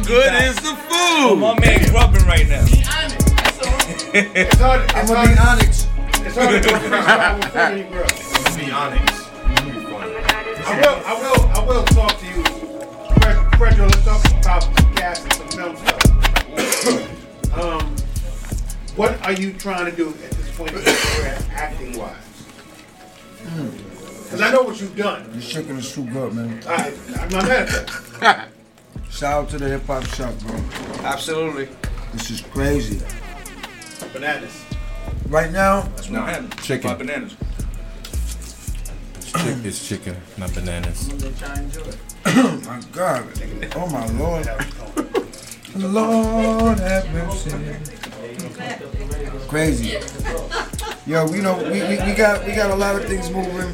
good is the food? My man grubbing right now. It's hard. I'm gonna be Onyx. It's hard to do a freestyle with funny girl. Be Onyx. I will talk to you, Fredro. Let's talk about gas and some film stuff. What are you trying to do at this point in your career, acting wise? Because I know what you've done. This chicken is too good, man. I'm not mad at that. Shout out to the hip hop shop, bro. Absolutely. This is crazy. Bananas. Right now, That's what happened. Chicken. My bananas. It's chicken, not bananas. oh my God. Oh my Lord. Lord have mercy. Crazy. Yo, you know, we got a lot of things moving.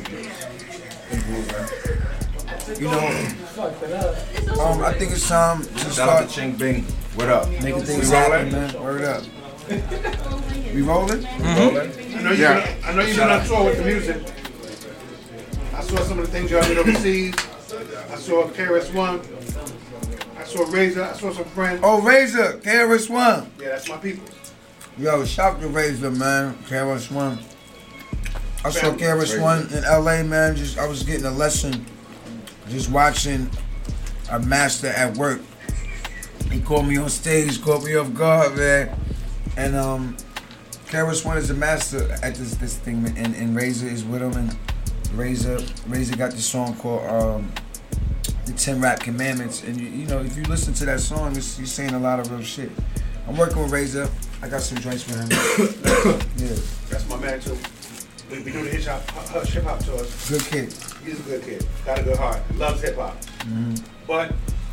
You know, I think it's time to Shout out start to Ching Bing. What up? making things happen, man. Word up. We rolling? I know you've been on tour with the music. I saw some of the things y'all did overseas. I saw KRS-One. I saw Razor. I saw some friends. Oh, Razor, KRS-One. Yeah, that's my people. Yo, shout to Razor, man. KRS-One. I saw KRS-One in LA, man. I was getting a lesson, just watching a master at work. He called me on stage, caught me off guard, man. And KRS-One is a master at this thing, and Razor is with him. And Razor got this song called the 10 Rap Commandments. And you know, if you listen to that song, he's saying a lot of real shit. I'm working with Razor. I got some joints for him. Yeah. That's my man too. We do the hip hop tours. Good kid. He's a good kid. Got a good heart. Loves hip hop. But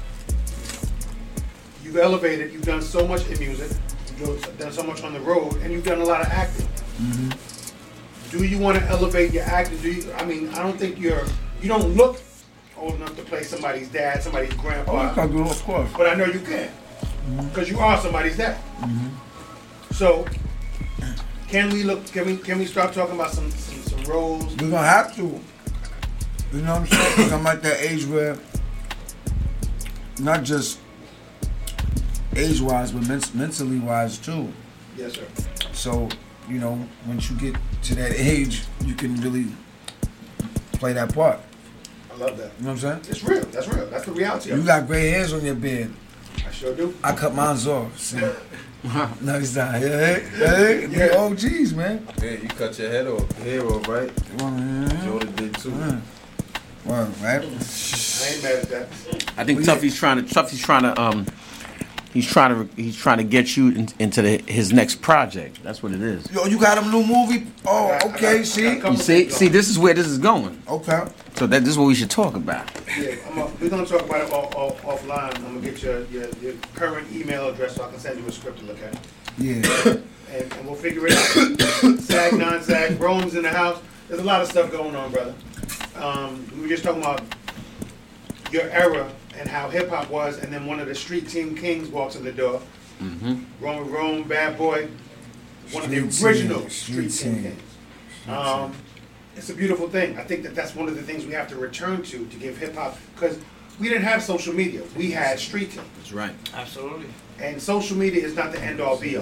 you've elevated. You've done so much in music. You've done so much on the road, and you've done a lot of acting. Do you want to elevate your acting? I don't think you don't look old enough to play somebody's dad, somebody's grandpa. Oh, you can do it, of course. But I know you can, because you are somebody's dad. So, can we start talking about some roles? We're gonna have to. You know what I'm saying? 'Cause I'm at that age where, not just age-wise, but mentally wise too. Yes, sir. So, you know, once you get to that age, you can really play that part. I love that. You know what I'm saying? It's real. That's real. That's the reality of You it. got gray hairs on your beard. I sure do. I cut mine off. See? No, he's not. Hey, the OGs, man. Yeah, you cut your hair off, right? Jordan did too. Word, right? I ain't mad at that. I think Tuffy's trying to get you into his next project. That's what it is. Yo, you got a new movie? Oh, okay, see? You see, this is where this is going. Okay. So this is what we should talk about. Yeah, we're gonna talk about it offline. I'm gonna get your current email address so I can send you a script to look at. Yeah. And we'll figure it out. SAG, non-SAG, Rome's in the house. There's a lot of stuff going on, brother. We were just talking about your era and how hip hop was, and then one of the street team kings walks in the door. Rome, Bad Boy, one of the original street team kings. It's a beautiful thing. I think that's one of the things we have to return to give hip hop, because we didn't have social media. We had street team. That's right. Absolutely. And social media is not the end all be all.